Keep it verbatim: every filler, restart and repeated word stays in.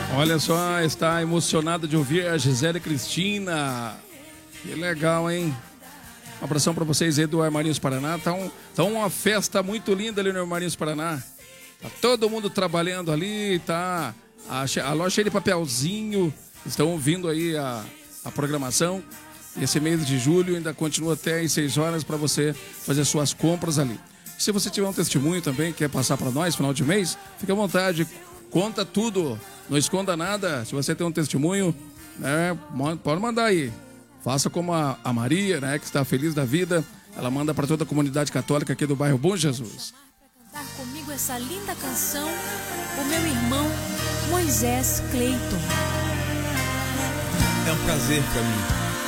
Olha só, está emocionada de ouvir a Gisele Cristina. Que legal, hein? Um abração para vocês aí do Armarinhos Paraná. Tá, um, tá uma festa muito linda ali no Armarinhos Paraná. Tá todo mundo trabalhando ali, tá? A, a loja cheia de papelzinho. Estão ouvindo aí a, a programação. Esse mês de julho ainda continua até às seis horas para você fazer suas compras ali. Se você tiver um testemunho também, quer passar para nós, final de mês, fique à vontade. Conta tudo, não esconda nada. Se você tem um testemunho, né, pode mandar aí. Faça como a, a Maria, né, que está feliz da vida. Ela manda para toda a comunidade católica aqui do bairro Bom Jesus. Para cantar comigo essa linda canção, o meu irmão Moisés Cleiton. É um prazer para mim